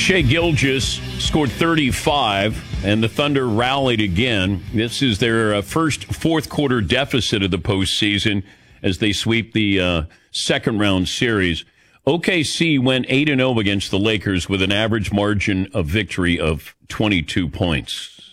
Shai Gilgeous scored 35, and the Thunder rallied again. This is their first fourth-quarter deficit of the postseason as they sweep the second-round series. OKC went 8-0 against the Lakers with an average margin of victory of 22 points.